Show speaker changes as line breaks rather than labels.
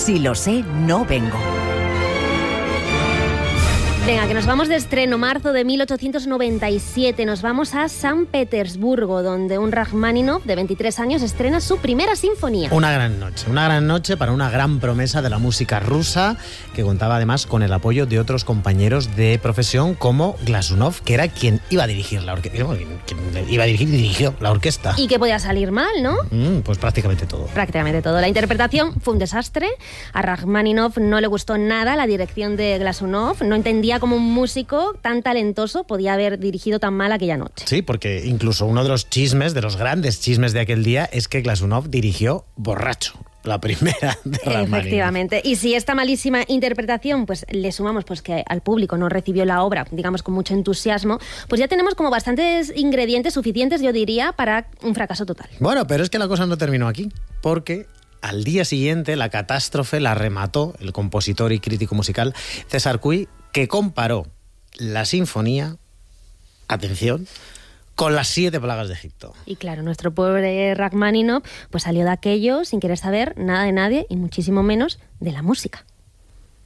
Si lo sé, no vengo.
Venga, que nos vamos de estreno, marzo de 1897. Nos vamos a San Petersburgo, donde un Rajmáninov de 23 años estrena su primera sinfonía.
Una gran noche para una gran promesa de la música rusa, que contaba además con el apoyo de otros compañeros de profesión como Glazunov, que era quien iba a dirigir la orquesta. Dirigió la orquesta.
¿Y qué podía salir mal, no?
Pues prácticamente todo.
Prácticamente todo. La interpretación fue un desastre. A Rajmáninov no le gustó nada la dirección de Glazunov. No entendía cómo un músico tan talentoso podía haber dirigido tan mal aquella noche.
Sí, porque incluso uno de los chismes, de los grandes chismes de aquel día, es que Glazunov dirigió borracho la primera de Rajmáninov.
Efectivamente. Y si esta malísima interpretación pues le sumamos pues que al público no recibió la obra, digamos, con mucho entusiasmo, pues ya tenemos como bastantes ingredientes suficientes, yo diría, para un fracaso total.
Bueno, pero es que la cosa no terminó aquí, porque al día siguiente la catástrofe la remató el compositor y crítico musical César Cui, que comparó la sinfonía, atención, con las 7 plagas de Egipto.
Y claro, nuestro pobre Rajmáninov pues salió de aquello sin querer saber nada de nadie y muchísimo menos de la música.